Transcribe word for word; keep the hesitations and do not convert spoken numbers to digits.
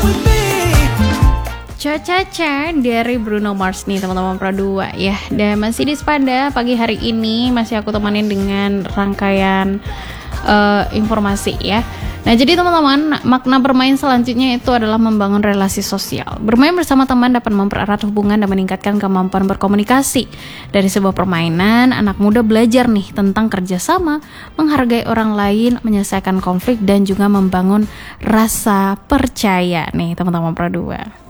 Cha-cha-cha dari Bruno Mars nih teman-teman Pro dua ya. Dan masih di Sepada pagi hari ini masih aku temanin dengan rangkaian uh, informasi ya. Nah jadi teman-teman, makna bermain selanjutnya itu adalah membangun relasi sosial. Bermain bersama teman dapat mempererat hubungan dan meningkatkan kemampuan berkomunikasi. Dari sebuah permainan, anak muda belajar nih tentang kerjasama, menghargai orang lain, menyelesaikan konflik, dan juga membangun rasa percaya nih teman-teman Pro dua.